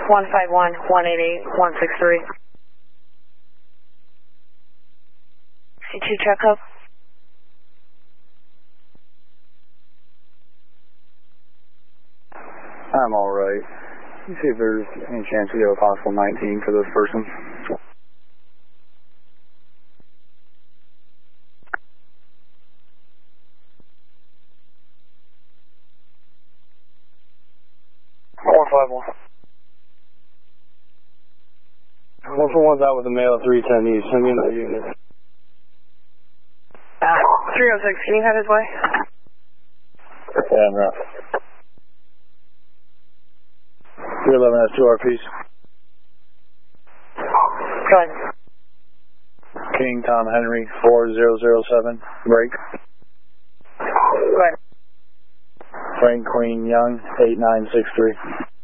151-188-163. C2 check up. I'm alright. Let me see if there's any chance we have a possible 19 for this person. What's the ones out with the male 310 East? Send me in the unit. 306, can you head his way? Yeah, I'm right. 311 has 2 RPs. Go ahead. King Tom Henry 4007. Break. Go ahead. Frank Queen Young 8963.